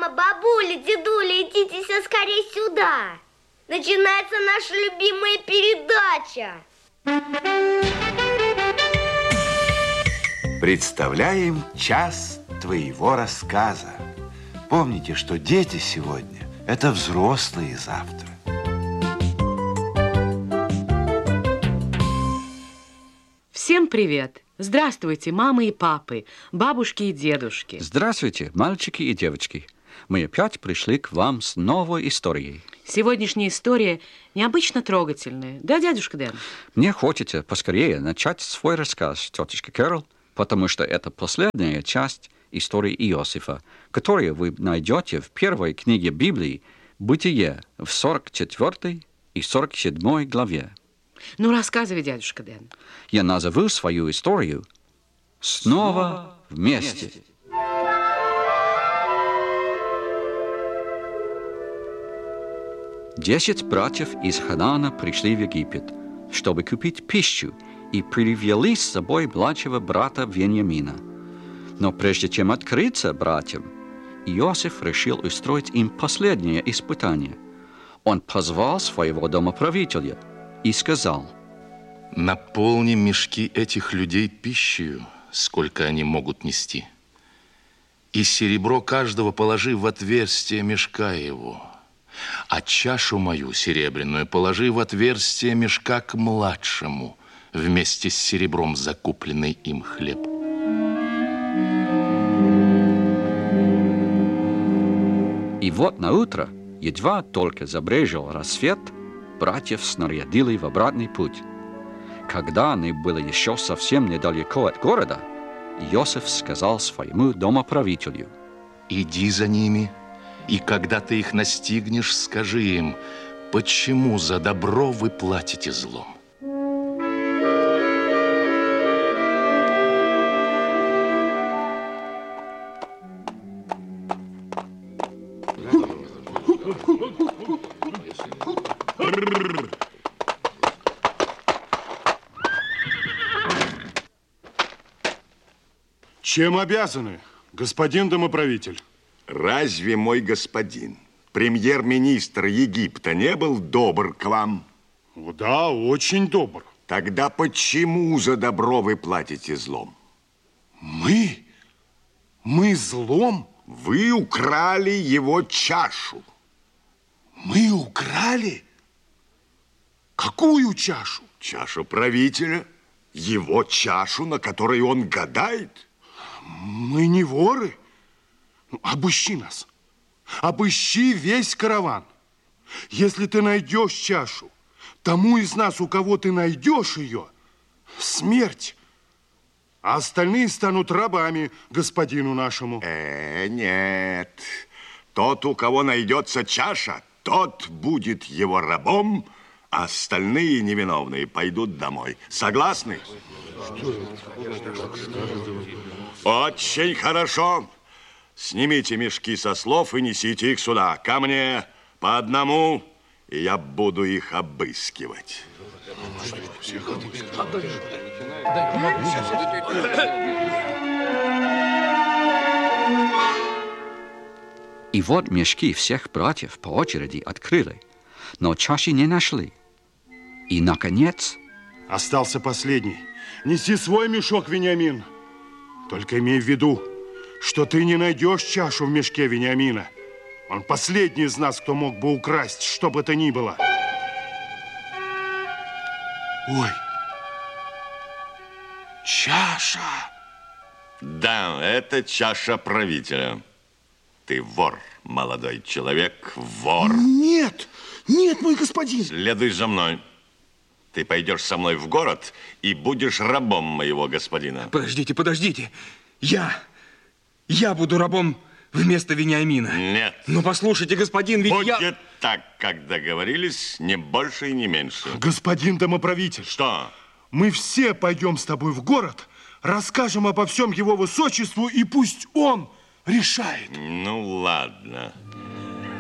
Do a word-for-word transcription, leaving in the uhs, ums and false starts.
Мама, бабуля, дедуля, идите все скорее сюда. Начинается наша любимая передача. Представляем час твоего рассказа. Помните, что дети сегодня – это взрослые завтра. Всем привет! Здравствуйте, мамы и папы, бабушки и дедушки. Здравствуйте, мальчики и девочки. Мы опять пришли к вам с новой историей. Сегодняшняя история необычно трогательная. Да, дядюшка Дэн? Мне хочется поскорее начать свой рассказ, тетушка Кэрол, потому что это последняя часть истории Иосифа, которую вы найдете в первой книге Библии «Бытие» в сорок четвёртой и сорок седьмой главе. Ну, рассказывай, дядюшка Дэн. Я назову свою историю «Снова вместе». Десять братьев из Ханаана пришли в Египет, чтобы купить пищу, и привели с собой младшего брата Вениамина. Но прежде чем открыться братьям, Иосиф решил устроить им последнее испытание. Он позвал своего домоправителя и сказал: «Наполни мешки этих людей пищей, сколько они могут нести, и серебро каждого положи в отверстие мешка его, а чашу мою серебряную положи в отверстие мешка к младшему, вместе с серебром закупленный им хлеб». И вот на утро, едва только забрежил рассвет, братьев снарядили в обратный путь. Когда они были еще совсем недалеко от города, Иосиф сказал своему домоправителю: «Иди за ними, и когда ты их настигнешь, скажи им, почему за добро вы платите злом». Чем обязаны, господин домоправитель? Разве мой господин, премьер-министр Египта, не был добр к вам? Да, очень добр. Тогда почему за добро вы платите злом? Мы? Мы злом? Вы украли его чашу. Мы украли? Какую чашу? Чашу правителя. Его чашу, на которой он гадает. Мы не воры. Обыщи нас. Обыщи весь караван. Если ты найдешь чашу, тому из нас, у кого ты найдешь ее, смерть. А остальные станут рабами господину нашему. Э, нет. Тот, у кого найдется чаша, тот будет его рабом, а остальные невиновные пойдут домой. Согласны? Очень хорошо. Снимите мешки со слов и несите их сюда. Ко мне по одному, и я буду их обыскивать. И вот мешки всех братьев по очереди открыли, но чаши не нашли. И, наконец... Остался последний. Неси свой мешок, Вениамин. Только имей в виду, что ты не найдешь чашу в мешке Вениамина. Он последний из нас, кто мог бы украсть, что бы то ни было. Ой, чаша. Да, это чаша правителя. Ты вор, молодой человек, вор. Нет, нет, мой господин. Следуй за мной. Ты пойдешь со мной в город и будешь рабом моего господина. Подождите, подождите. Я, я буду рабом вместо Вениамина. Нет. Но послушайте, господин, ведь Будет я... так, как договорились, не больше и не меньше. Господин домоправитель. Что? Мы все пойдем с тобой в город, расскажем обо всем его высочеству, и пусть он решает. Ну, ладно.